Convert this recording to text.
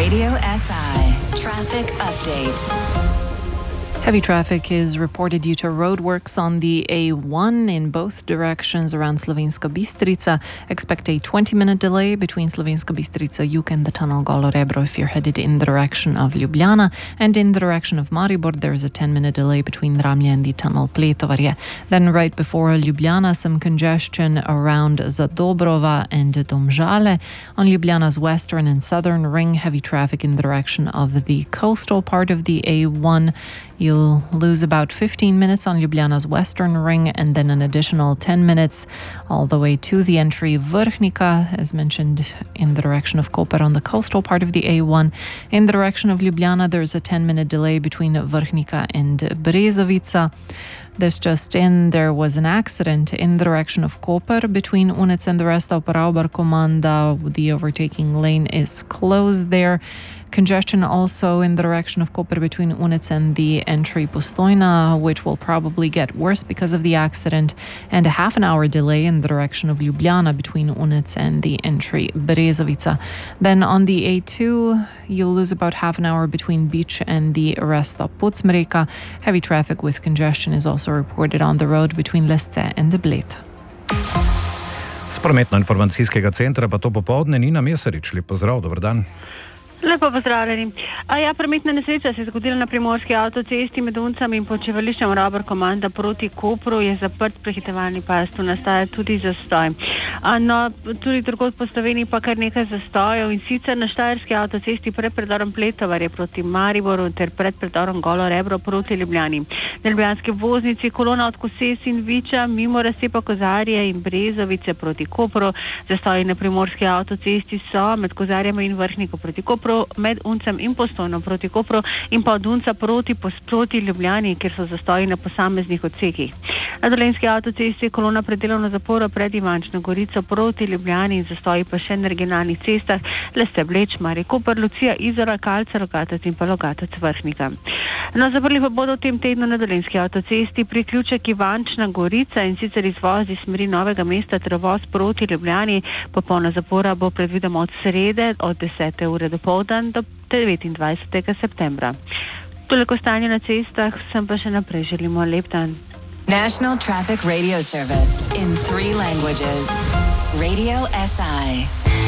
Radio SI Traffic Update. Heavy traffic is reported due to roadworks on the A1 in both directions around Slovenska Bistrica. Expect a 20-minute delay between Slovenska Bistrica Jug and the tunnel Golo Rebro if you're headed in the direction of Ljubljana. And in the direction of Maribor, there's a 10-minute delay between Ramlje and the tunnel Pletovarje. Then right before Ljubljana, some congestion around Zadobrova and Domžale. On Ljubljana's western and southern ring, heavy traffic in the direction of the coastal part of the A1. You'll lose about 15 minutes on Ljubljana's western ring and then an additional 10 minutes all the way to the entry Vrhnika, as mentioned, in the direction of Koper on the coastal part of the A1. In the direction of Ljubljana, there's a 10-minute delay between Vrhnika and Brezovica. This just in, there was an accident in the direction of Koper between Unec and the rest of Paraubar-Komanda. The overtaking lane is closed there. Congestion also in the direction of Koper between Unec and the entry Postojna, which will probably get worse because of the accident, and a half-an-hour delay in the direction of Ljubljana between Unec and the entry Brezovica. Then on the A2, you'll lose about half an hour between Beach and the rest of Pucmreka. Heavy traffic with congestion is also reported on the road between Lesce and Bled. Z prometno-informacijskega centra pa to popoldne Nina Mesarič. Lep pozdrav, dober dan. Lepo pozdravljeni. Prometna nesreča se je zgodila na primorski avtocesti med Uncem in počivališčem Paraubar-Komanda proti Kopru. Je zaprt prehitevalni pas, tu nastaja tudi zastoj. Tudi drugod po Sloveniji pa kar nekaj zastojev, in sicer na štajerski avtocesti pred predorom Pletovarje proti Mariboru ter pred predorom Golo Rebro proti Ljubljani. Na ljubljanski voznici kolona od Koses in Viča mimo razcepa Kozarje in Brezovice proti Kopru. Zastoji na primorski avtocesti so med Kozarjama in Vrhniko proti Kopru, med Uncem in Postojno proti Kopru in pa od Unca proti Ljubljani, kjer so zastoji na posameznih odsekih. Na Dolenjski avtocesti je kolona pred delovno zaporo pred Ivančno Gorico proti Ljubljani in zastoji pa še na regionalnih cestah Lesce, Bleč, Marij, Koper, Lucija, Izora, Kalce, Rogatec in pa Logatec Vrhnika. Zaprli pa bodo v tem tednu na Dolenjski avtocesti priključek Ivančna Gorica, in sicer izvoz iz smeri Novega mesta ter voz proti Ljubljani. Popolna zapora bo predvidoma od srede od 10. ure dopoldan do 29. septembra. Toliko stanje na cestah, vsem pa še naprej želimo lep dan. National Traffic Radio Service in 3 languages. Radio SI.